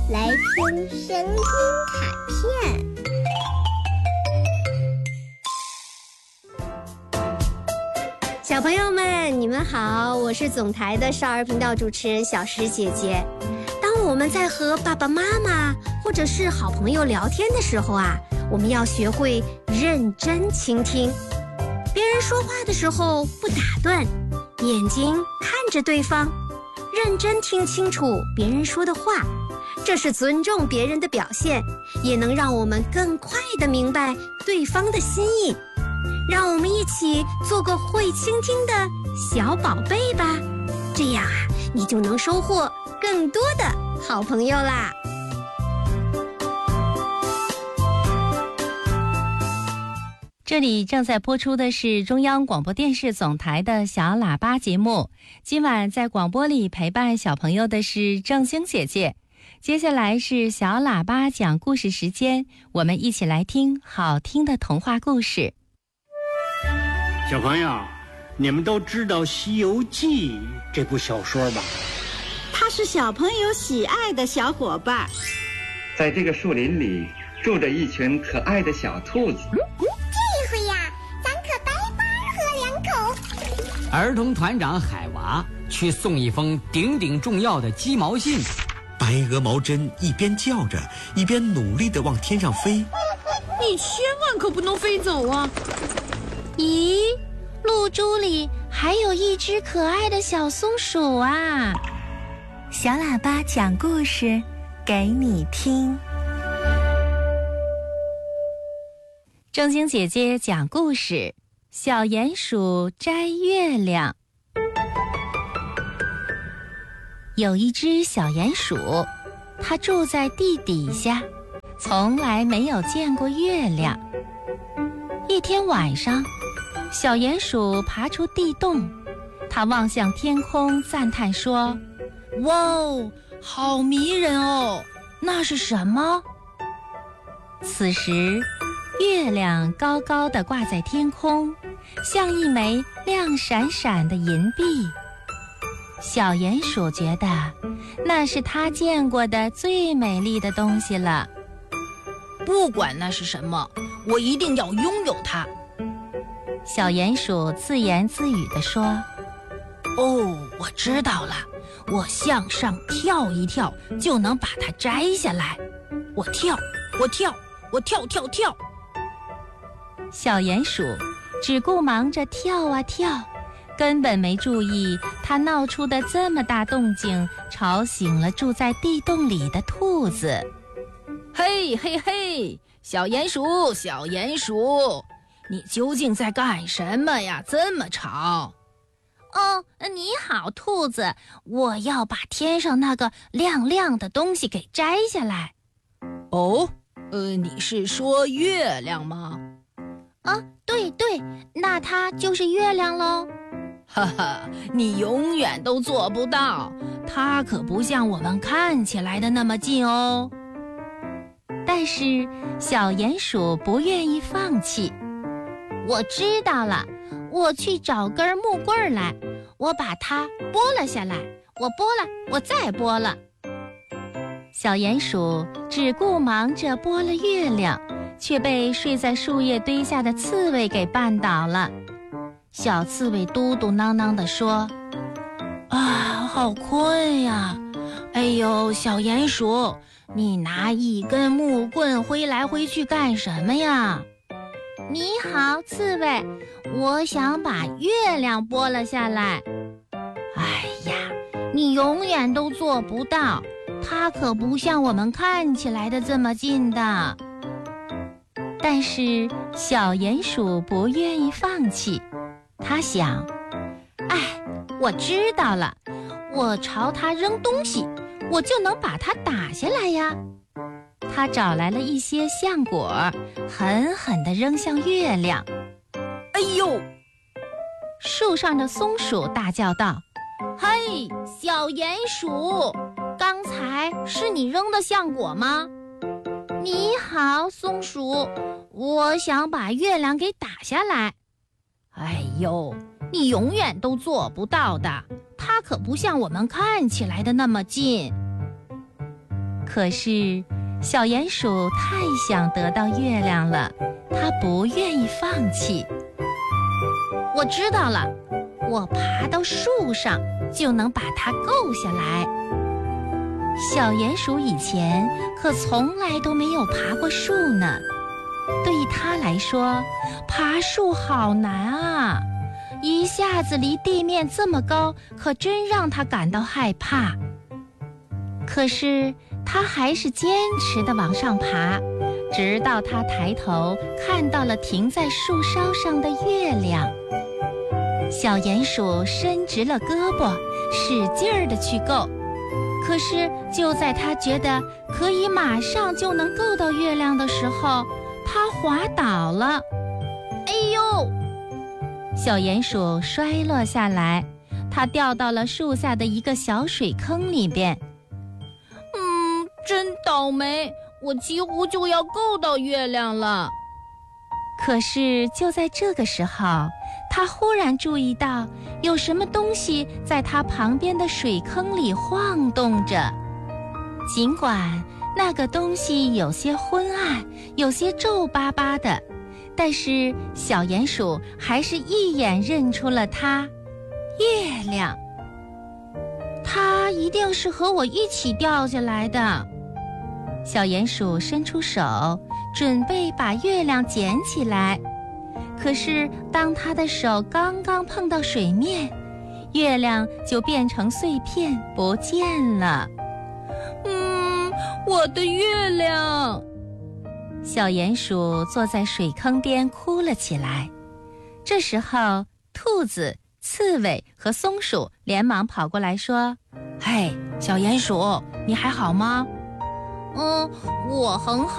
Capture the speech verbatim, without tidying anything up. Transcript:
来听声音卡片。 小朋友们，你们好，我是总台的少儿频道主持人小石姐姐。当我们在和爸爸妈妈或者是好朋友聊天的时候啊，我们要学会认真倾听。别人说话的时候不打断，眼睛看着对方，认真听清楚别人说的话，这是尊重别人的表现，也能让我们更快地明白对方的心意。让我们一起做个会倾听的小宝贝吧，这样啊，你就能收获更多的好朋友啦。 这里正在播出的是中央广播电视总台的小喇叭节目。今晚在广播里陪伴小朋友的是正晶姐姐。接下来是小喇叭讲故事时间，我们一起来听好听的童话故事。 小朋友，你们都知道《西游记》这部小说吧？ 它是小朋友喜爱的小伙伴。 在这个树林里住着一群可爱的小兔子。 这回呀，咱可白白喝两口。 儿童团长海娃去送一封顶顶重要的鸡毛信。 白鹅毛针一边叫着，一边努力地往天上飞。 你千万可不能飞走啊！ 咦，露珠里还有一只可爱的小松鼠啊！小喇叭讲故事给你听。正晶姐姐讲故事，小鼹鼠摘月亮。有一只小鼹鼠，它住在地底下，从来没有见过月亮。一天晚上，小鼹鼠爬出地洞，它望向天空，赞叹说：“哇哦，好迷人哦！那是什么？”此时，月亮高高地挂在天空，像一枚亮闪闪的银币。小鼹鼠觉得那是它见过的最美丽的东西了。 不管那是什么，我一定要拥有它。 小鼹鼠自言自语地说：“ 哦，我知道了，我向上跳一跳，就能把它摘下来。我跳，我跳，我跳跳跳。” 小鼹鼠只顾忙着跳啊跳，根本没注意它闹出的这么大动静，吵醒了住在地洞里的兔子。 嘿嘿嘿，小鼹鼠，小鼹鼠，你究竟在干什么呀？这么吵！ 哦，你好，兔子，我要把天上那个亮亮的东西给摘下来。 哦，呃，你是说月亮吗？ 啊，对对，那它就是月亮喽。 哈哈，你永远都做不到，它可不像我们看起来的那么近哦。 但是小鼹鼠不愿意放弃。我知道了，我去找根木棍来，我把它拨了下来，我拨了，我再拨了。小鼹鼠只顾忙着拨了月亮，却被睡在树叶堆下的刺猬给绊倒了。小刺猬嘟嘟囔囔地说：“ 啊，好困呀！哎呦，小鼹鼠，你拿一根木棍挥来挥去干什么呀？”“ 你好，刺猬，我想把月亮拨了下来。”“ 哎呀， 你永远都做不到，它可不像我们看起来的这么近的。”但是小鼹鼠不愿意放弃，他想：“哎，我知道了，我朝它扔东西，我就能把它打下来呀。”他找来了一些橡果，狠狠地扔向月亮。 哎呦！ 树上的松鼠大叫道：“嘿，小鼹鼠，刚才是你扔的橡果吗？”“你好，松鼠，我想把月亮给打下来。”“哎呦，你永远都做不到的，它可不像我们看起来的那么近。” 可是小鼹鼠太想得到月亮了，它不愿意放弃。 我知道了，我爬到树上就能把它够下来。 小鼹鼠以前可从来都没有爬过树呢，对它来说，爬树好难啊，一下子离地面这么高，可真让它感到害怕。可是它还是坚持地往上爬，直到它抬头看到了停在树梢上的月亮。小鼹鼠伸直了胳膊，使劲儿地去够。可是就在它觉得可以马上就能够到月亮的时候，它滑倒了。 哎呦！ 小鼹鼠摔落下来，它掉到了树下的一个小水坑里边。 嗯，真倒霉，我几乎就要够到月亮了。 可是就在这个时候，他忽然注意到有什么东西在他旁边的水坑里晃动着。尽管那个东西有些昏暗，有些皱巴巴的，但是小鼹鼠还是一眼认出了它——月亮。它一定是和我一起掉下来的。小鼹鼠伸出手，准备把月亮捡起来。可是当他的手刚刚碰到水面，月亮就变成碎片不见了。 嗯，我的月亮！ 小鼹鼠坐在水坑边哭了起来。这时候，兔子、刺猬和松鼠连忙跑过来说：“ 嘿，小鼹鼠，你还好吗？” 嗯，我很好。